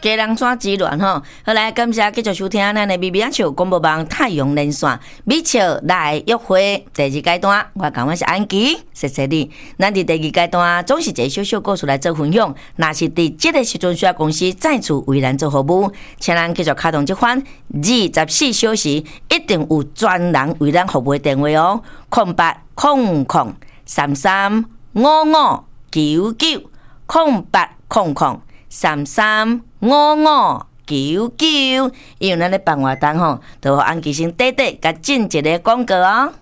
家人怎之乱吼？好来，感谢继续收听咱的咪咪仔笑广播网太阳连线米笑来约会第2阶段。我讲我是安琪，谢谢你。咱伫第2阶段总是一个小小故事来做分享。若是伫这个时阵需要公司再次为咱做服务，请咱继续开通这款24小时一定有专人为咱服务的电话哦，0800335599，0800335599。因为咱咧办活动吼，都互安琪先短短甲进一个广告哦。